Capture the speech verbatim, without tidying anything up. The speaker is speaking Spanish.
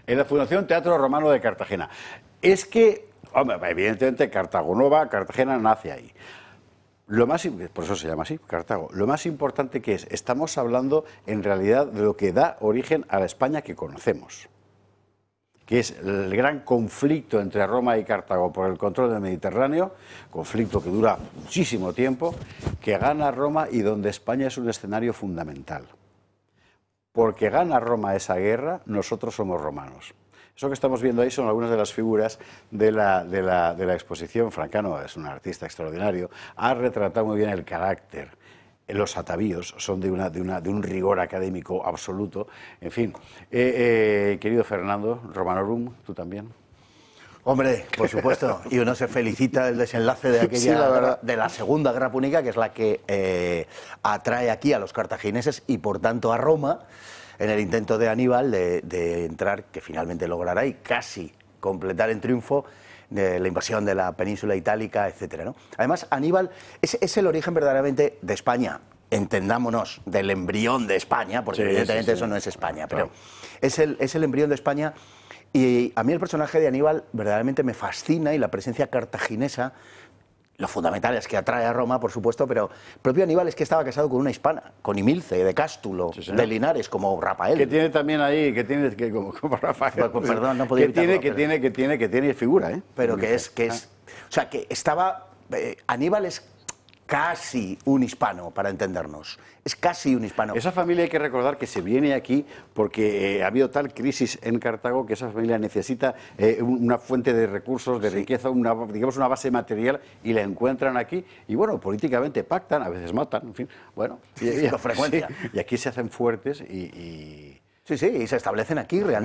En la Fundación Teatro Romano de Cartagena. Es que, hombre, evidentemente Cartago Nova, Cartagena nace ahí. Lo más, por eso se llama así, Cartago. Lo más importante que es, estamos hablando en realidad de lo que da origen a la España que conocemos, que es el gran conflicto entre Roma y Cartago por el control del Mediterráneo, conflicto que dura muchísimo tiempo, que gana Roma y donde España es un escenario fundamental. Porque gana Roma esa guerra, nosotros somos romanos. Eso que estamos viendo ahí son algunas de las figuras de la, de la, de la exposición. Francano es un artista extraordinario, ha retratado muy bien el carácter. Los atavíos son de, una, de, una, de un rigor académico absoluto. En fin, eh, eh, querido Fernando Romanorum, ¿tú también? Hombre, por supuesto, y uno se felicita del desenlace de aquella, sí, la verdad. de la Segunda Guerra Púnica, que es la que eh, atrae aquí a los cartagineses y por tanto a Roma, en el intento de Aníbal de, de entrar, que finalmente logrará y casi completar en triunfo de la invasión de la península itálica, etcétera, ¿no? Además, Aníbal es, es el origen verdaderamente de España, entendámonos, del embrión de España, porque sí, evidentemente sí, sí. eso no es España, pero claro. es, el, es el embrión de España. Y a mí el personaje de Aníbal verdaderamente me fascina y la presencia cartaginesa, lo fundamental es que atrae a Roma, por supuesto, pero el propio Aníbal es que estaba casado con una hispana, con Imilce, de Cástulo, sí, de Linares, como Rafael. Que tiene también ahí, que tiene, que como, como Rafael. Pues, pues, perdón, no podía que tiene, evitarlo, que pero... tiene, que tiene, que tiene figura, ¿eh? Pero que es, que es, o sea, que estaba, eh, Aníbal es casi un hispano, para entendernos. Es casi un hispano. Esa familia hay que recordar que se viene aquí porque eh, ha habido tal crisis en Cartago que esa familia necesita eh, una fuente de recursos, de sí. riqueza, una, digamos una base material, y la encuentran aquí. Y bueno, políticamente pactan, a veces matan, en fin, bueno. Y, y, con frecuencia. Sí, y aquí se hacen fuertes y... y... Sí, sí, y se establecen aquí realmente.